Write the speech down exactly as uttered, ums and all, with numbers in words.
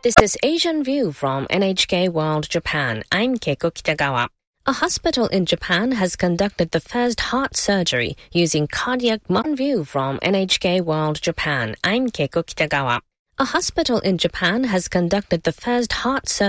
This is Asian View from N H K World Japan. I'm Keiko Kitagawa. A hospital in Japan has conducted the first heart surgery using cardiac modern view from N H K World Japan. I'm Keiko Kitagawa. A hospital in Japan has conducted the first heart surgery